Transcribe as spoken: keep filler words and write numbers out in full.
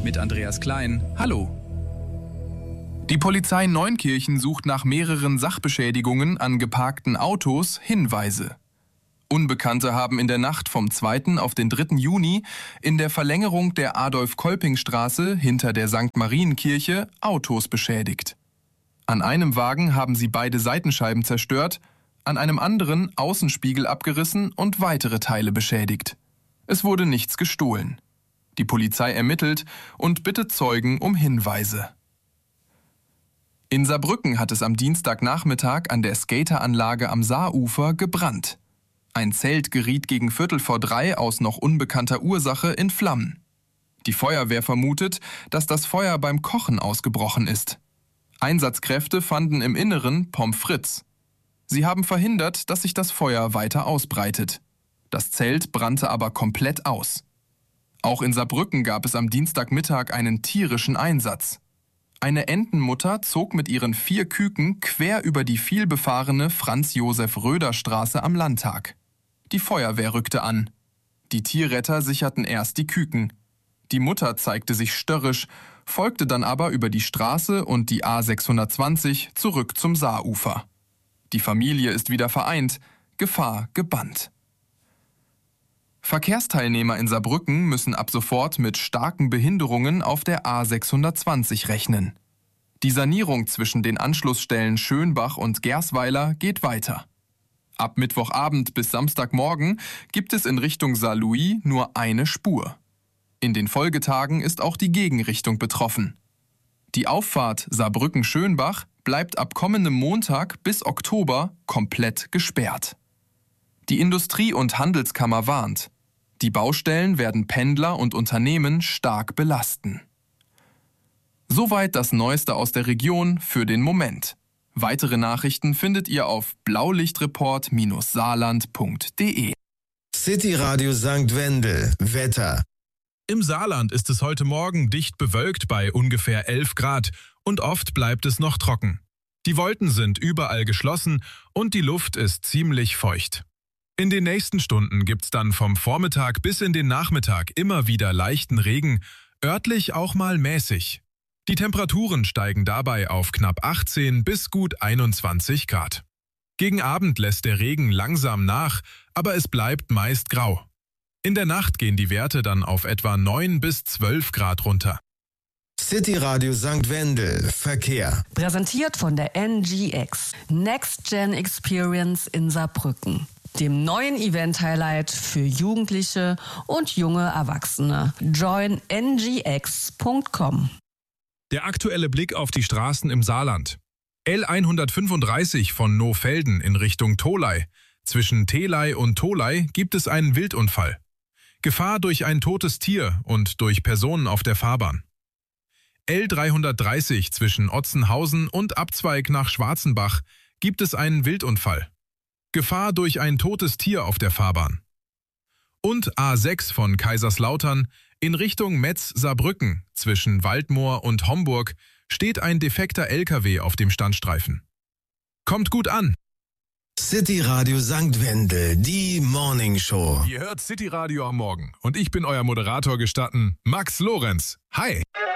mit Andreas Klein. Hallo. Die Polizei Neunkirchen sucht nach mehreren Sachbeschädigungen an geparkten Autos Hinweise. Unbekannte haben in der Nacht vom zweiten auf den dritten Juni in der Verlängerung der Adolf-Kolping-Straße hinter der Sankt Marienkirche Autos beschädigt. An einem Wagen haben sie beide Seitenscheiben zerstört, an einem anderen Außenspiegel abgerissen und weitere Teile beschädigt. Es wurde nichts gestohlen. Die Polizei ermittelt und bittet Zeugen um Hinweise. In Saarbrücken hat es am Dienstagnachmittag an der Skateranlage am Saarufer gebrannt. Ein Zelt geriet gegen Viertel vor drei aus noch unbekannter Ursache in Flammen. Die Feuerwehr vermutet, dass das Feuer beim Kochen ausgebrochen ist. Einsatzkräfte fanden im Inneren Pommes frites. Sie haben verhindert, dass sich das Feuer weiter ausbreitet. Das Zelt brannte aber komplett aus. Auch in Saarbrücken gab es am Dienstagmittag einen tierischen Einsatz. Eine Entenmutter zog mit ihren vier Küken quer über die vielbefahrene Franz-Josef-Röder-Straße am Landtag. Die Feuerwehr rückte an. Die Tierretter sicherten erst die Küken. Die Mutter zeigte sich störrisch, folgte dann aber über die Straße und die A sechshundertzwanzig zurück zum Saarufer. Die Familie ist wieder vereint, Gefahr gebannt. Verkehrsteilnehmer in Saarbrücken müssen ab sofort mit starken Behinderungen auf der A sechshundertzwanzig rechnen. Die Sanierung zwischen den Anschlussstellen Schönbach und Gersweiler geht weiter. Ab Mittwochabend bis Samstagmorgen gibt es in Richtung Saarlouis nur eine Spur. In den Folgetagen ist auch die Gegenrichtung betroffen. Die Auffahrt Saarbrücken-Schönbach bleibt ab kommendem Montag bis Oktober komplett gesperrt. Die Industrie- und Handelskammer warnt: Die Baustellen werden Pendler und Unternehmen stark belasten. Soweit das Neueste aus der Region für den Moment. Weitere Nachrichten findet ihr auf blaulichtreport Bindestrich saarland Punkt de. City Radio Sankt Wendel. Wetter. Im Saarland ist es heute Morgen dicht bewölkt bei ungefähr elf Grad und oft bleibt es noch trocken. Die Wolken sind überall geschlossen und die Luft ist ziemlich feucht. In den nächsten Stunden gibt's dann vom Vormittag bis in den Nachmittag immer wieder leichten Regen, örtlich auch mal mäßig. Die Temperaturen steigen dabei auf knapp achtzehn bis gut einundzwanzig Grad. Gegen Abend lässt der Regen langsam nach, aber es bleibt meist grau. In der Nacht gehen die Werte dann auf etwa neun bis zwölf Grad runter. City Radio Sankt Wendel. Verkehr. Präsentiert von der N G X. Next Gen Experience in Saarbrücken. Dem neuen Event-Highlight für Jugendliche und junge Erwachsene. join n g x punkt com. Der aktuelle Blick auf die Straßen im Saarland. L hundertfünfunddreißig von Nohfelden in Richtung Tholey. Zwischen Telei und Tholey gibt es einen Wildunfall. Gefahr durch ein totes Tier und durch Personen auf der Fahrbahn. L dreihundertdreißig zwischen Otzenhausen und Abzweig nach Schwarzenbach gibt es einen Wildunfall. Gefahr durch ein totes Tier auf der Fahrbahn. Und A sechs von Kaiserslautern in Richtung Metz-Saarbrücken zwischen Waldmoor und Homburg steht ein defekter L K W auf dem Standstreifen. Kommt gut an! City Radio Sankt Wendel, die Morning Show. Ihr hört City Radio am Morgen und ich bin euer Moderator gestatten, Max Lorenz. Hi!